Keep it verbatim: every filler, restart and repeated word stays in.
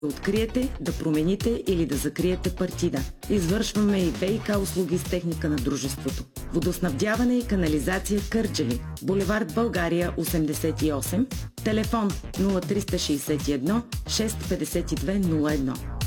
да откриете, да промените или да закриете партида. Извършваме и ВиК услуги с техника на дружеството. Водоснабдяване и канализация Кърджали. Булевард България осемдесет и осем. Телефон нула три шест едно шест пет две нула едно.